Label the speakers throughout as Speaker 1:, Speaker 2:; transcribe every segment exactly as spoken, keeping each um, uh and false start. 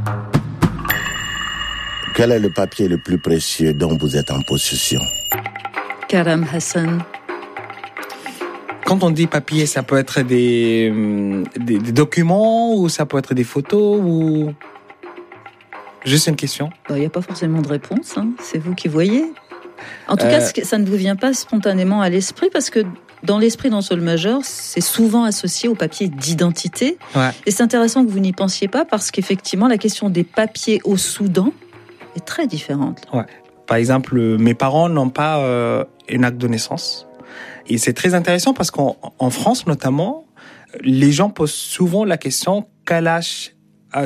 Speaker 1: Quel est le papier le plus précieux dont vous êtes en possession?
Speaker 2: Karam Hassan.
Speaker 3: Quand on dit papier, ça peut être des, des, des documents ou ça peut être des photos ou... Juste une question.
Speaker 2: Il n'y a pas forcément de réponse, hein. C'est vous qui voyez. En tout
Speaker 3: Euh...
Speaker 2: cas, ça ne vous vient pas spontanément à l'esprit parce que dans l'esprit d'un sol majeur, c'est souvent associé au papier d'identité.
Speaker 3: Ouais.
Speaker 2: Et c'est intéressant que vous n'y pensiez pas parce qu'effectivement, la question des papiers au Soudan est très différente.
Speaker 3: Ouais. Par exemple, mes parents n'ont pas euh, un acte de naissance. Et c'est très intéressant parce qu'en en France, notamment, les gens posent souvent la question « Quel âge as-tu »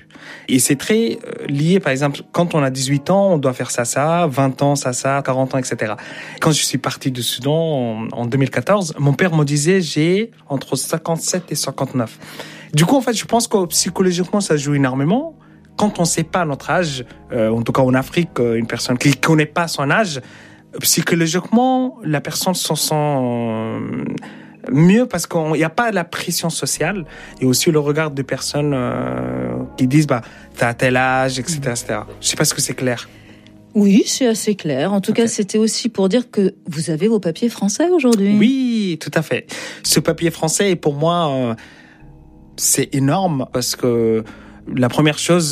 Speaker 3: Et c'est très lié, par exemple, quand on a dix-huit ans, on doit faire ça, ça, vingt ans, ça, ça, quarante ans, et cetera. Quand je suis parti du Soudan en, en deux mille quatorze, mon père me disait j'ai entre cinquante-sept et cinquante-neuf. Du coup, en fait, je pense que psychologiquement, ça joue énormément. Quand on ne sait pas notre âge, euh, en tout cas en Afrique, une personne qui ne connaît pas son âge, psychologiquement, la personne s'en sent euh, mieux parce qu'il n'y a pas la pression sociale et aussi le regard de personnes euh, qui disent bah, « t'as tel âge, et cetera et cetera » Je ne sais pas si c'est clair.
Speaker 2: Oui, c'est assez clair. En tout okay. cas, c'était aussi pour dire que vous avez vos papiers français aujourd'hui.
Speaker 3: Oui, tout à fait. Ce papier français, pour moi, euh, c'est énorme parce que la première chose,